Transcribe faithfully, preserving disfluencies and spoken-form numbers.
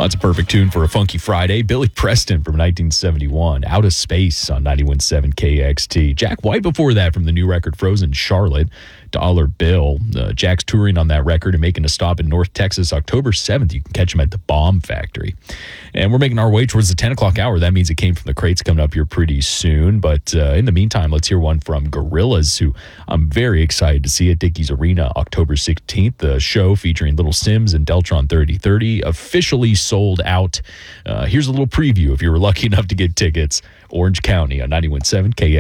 Well, it's a perfect tune for a funky Friday. Billy Preston from nineteen seventy-one, Out of Space on ninety-one point seven K X T. Jack White before that from the new record Frozen Charlotte, Dollar Bill. Uh, Jack's touring on that record and making a stop in North Texas October seventh. You can catch him at the Bomb Factory. And we're making our way towards the ten o'clock hour. That means it came from the crates coming up here pretty soon. But uh, in the meantime, let's hear one from Gorillaz, who I'm very excited to see at Dickies Arena October sixteenth. The show featuring Little Sims and Deltron thirty thirty officially sold out. Uh, here's a little preview if you were lucky enough to get tickets. Orange County on ninety-one point seven K X T.